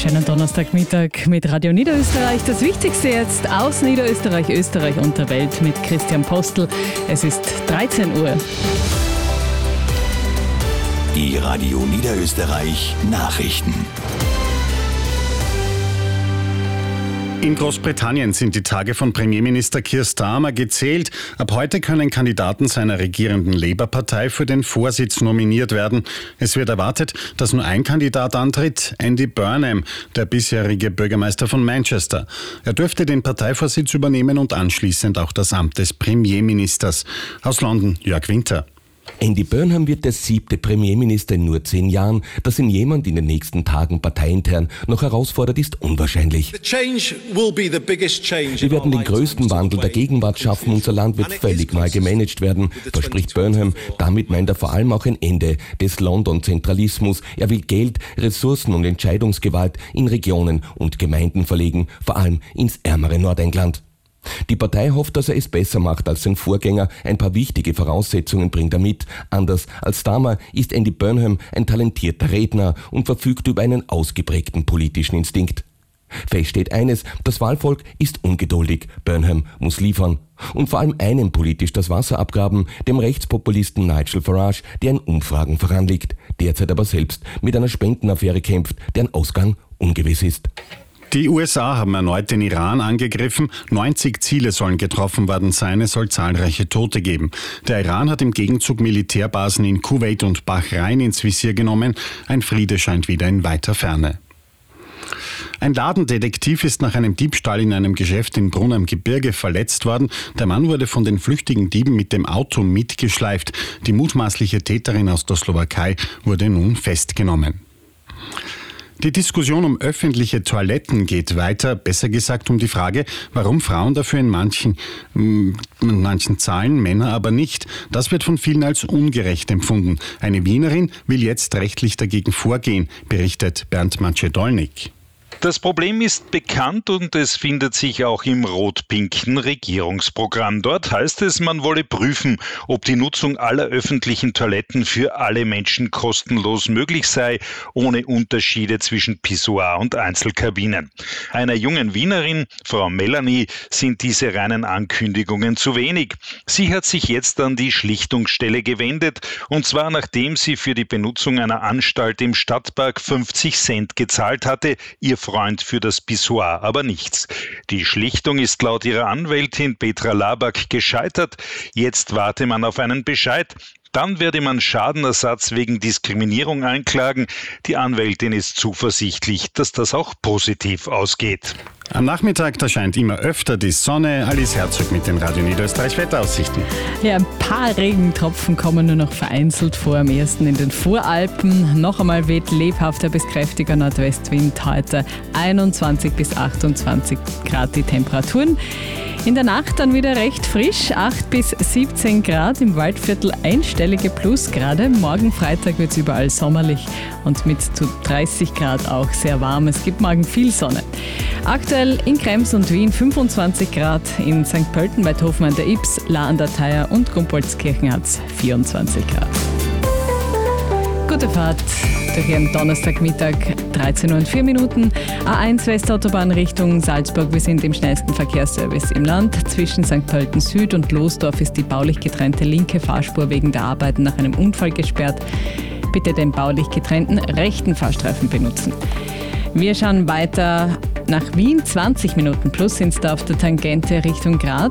Schönen Donnerstagmittag mit Radio Niederösterreich. Das Wichtigste jetzt aus Niederösterreich, Österreich und der Welt mit Christian Postel. Es ist 13 Uhr. Die Radio Niederösterreich Nachrichten. In Großbritannien sind die Tage von Premierminister Keir Starmer gezählt. Ab heute können Kandidaten seiner regierenden Labour-Partei für den Vorsitz nominiert werden. Es wird erwartet, dass nur ein Kandidat antritt, Andy Burnham, der bisherige Bürgermeister von Manchester. Er dürfte den Parteivorsitz übernehmen und anschließend auch das Amt des Premierministers. Aus London, Jörg Winter. Andy Burnham wird der 7. Premierminister in nur 10 Jahren. Dass ihn jemand in den nächsten Tagen parteiintern noch herausfordert, ist unwahrscheinlich. Wir werden den größten Wandel der Gegenwart schaffen. Unser Land wird völlig neu gemanagt werden, verspricht Burnham. Damit meint er vor allem auch ein Ende des London-Zentralismus. Er will Geld, Ressourcen und Entscheidungsgewalt in Regionen und Gemeinden verlegen, vor allem ins ärmere Nordengland. Die Partei hofft, dass er es besser macht als sein Vorgänger. Ein paar wichtige Voraussetzungen bringt er mit. Anders als Starmer ist Andy Burnham ein talentierter Redner und verfügt über einen ausgeprägten politischen Instinkt. Fest steht eines, das Wahlvolk ist ungeduldig. Burnham muss liefern. Und vor allem einem politisch das Wasser abgraben, dem Rechtspopulisten Nigel Farage, der in Umfragen voranliegt, derzeit aber selbst mit einer Spendenaffäre kämpft, deren Ausgang ungewiss ist. Die USA haben erneut den Iran angegriffen. 90 Ziele sollen getroffen worden sein. Es soll zahlreiche Tote geben. Der Iran hat im Gegenzug Militärbasen in Kuwait und Bahrain ins Visier genommen. Ein Friede scheint wieder in weiter Ferne. Ein Ladendetektiv ist nach einem Diebstahl in einem Geschäft in Brunn am Gebirge verletzt worden. Der Mann wurde von den flüchtigen Dieben mit dem Auto mitgeschleift. Die mutmaßliche Täterin aus der Slowakei wurde nun festgenommen. Die Diskussion um öffentliche Toiletten geht weiter, besser gesagt um die Frage, warum Frauen dafür in manchen zahlen, Männer aber nicht. Das wird von vielen als ungerecht empfunden. Eine Wienerin will jetzt rechtlich dagegen vorgehen, berichtet Bernd Macedolnik. Das Problem ist bekannt und es findet sich auch im rot-pinken Regierungsprogramm. Dort heißt es, man wolle prüfen, ob die Nutzung aller öffentlichen Toiletten für alle Menschen kostenlos möglich sei, ohne Unterschiede zwischen Pissoir und Einzelkabinen. Einer jungen Wienerin, Frau Melanie, sind diese reinen Ankündigungen zu wenig. Sie hat sich jetzt an die Schlichtungsstelle gewendet, und zwar nachdem sie für die Benutzung einer Anstalt im Stadtpark 50 Cent gezahlt hatte, ihr Freund für das Pissoir aber nichts. Die Schlichtung ist laut ihrer Anwältin Petra Labak gescheitert. Jetzt warte man auf einen Bescheid. Dann werde man Schadenersatz wegen Diskriminierung einklagen. Die Anwältin ist zuversichtlich, dass das auch positiv ausgeht. Am Nachmittag, da scheint immer öfter die Sonne. Alice Herzog mit den Radio Niederösterreich Wetteraussichten. Ja, ein paar Regentropfen kommen nur noch vereinzelt vor, am ersten in den Voralpen. Noch einmal weht lebhafter bis kräftiger Nordwestwind, heute 21 bis 28 Grad die Temperaturen. In der Nacht dann wieder recht frisch, 8 bis 17 Grad, im Waldviertel einstellige Plusgrade. Morgen Freitag wird es überall sommerlich und mit zu 30 Grad auch sehr warm. Es gibt morgen viel Sonne. Aktuell in Krems und Wien 25 Grad, in St. Pölten, Weidhofen an der Ips, La an der Thaya und Gumpoldskirchen hat es 24 Grad. Gute Fahrt durch Ihren Donnerstagmittag, 13:04 Uhr. A1 Westautobahn Richtung Salzburg. Wir sind im schnellsten Verkehrsservice im Land. Zwischen St. Pölten Süd und Losdorf ist die baulich getrennte linke Fahrspur wegen der Arbeiten nach einem Unfall gesperrt. Bitte den baulich getrennten rechten Fahrstreifen benutzen. Wir schauen weiter nach Wien. 20 Minuten plus sind es da auf der Tangente Richtung Graz.